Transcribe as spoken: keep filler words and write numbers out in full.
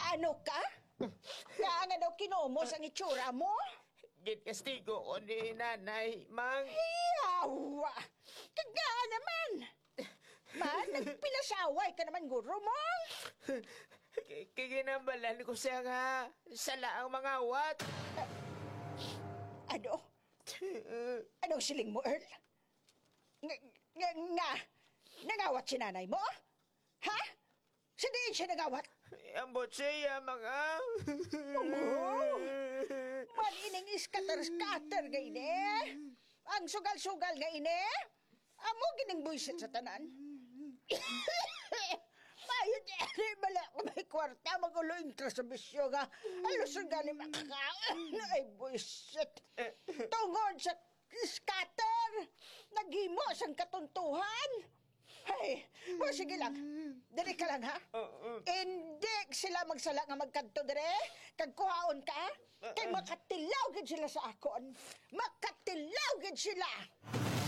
Ano ka? Nga nga daw kinomos ang itsura mo? Gitkastigo ko ni nanay, mang. Yawa! Kagaan naman! Man, nagpinasaway ka naman, guro mo? Kikinambalan ko siya nga. Sala ang mga awat. Ano? Anong siling mo, Earl? Nga, nga, nga, nangawat si nanay mo? Ha? Saan siya nangawat? Ambot siya, mga. Oh, manining iskater-skater ga ini. Ang sugal-sugal ga ini. Amo gining buisit sa tanan. Mayod eh, bala ko may kwarta, magulo intra sa bisyo nga. Alusong gani makakaon. Ay, buisit. Tungod sa scatter, naghimo sang katuntuhan. Hay, o sige lang. Diri ka lang, ha? Hindi sila magsala nga magkanto dire. Kag kuhaon ka. Kay makatilaw gid sila sa akon. Makatilaw gid sila.